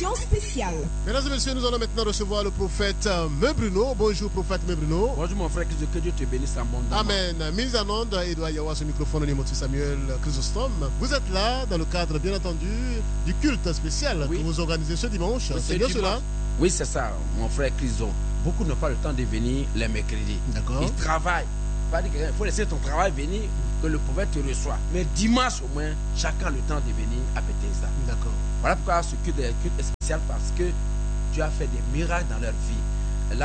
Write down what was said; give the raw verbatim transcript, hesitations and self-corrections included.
édition spéciale. Mesdames et messieurs, nous allons maintenant recevoir le prophète Meubruno. Bonjour prophète Meubruno. Bonjour mon frère, que Dieu te bénisse abondamment. Amen. Mise en onde, Edouard Yawa, ce microphone au Nimoti Samuel Chrysostome. Vous êtes là dans le cadre, bien entendu, du culte spécial oui. que vous organisez ce dimanche. Oui, c'est bien dimanche. cela? Oui, c'est ça, mon frère Chryson. Beaucoup n'ont pas le temps de venir les mercredis. D'accord. Ils travaillent. Il faut laisser ton travail venir, que le prophète te reçoit. Mais dimanche au moins, chacun a le temps de venir à Bethesda. D'accord. Voilà pourquoi ce culte est culte spécial, parce que Dieu a fait des miracles dans leur vie.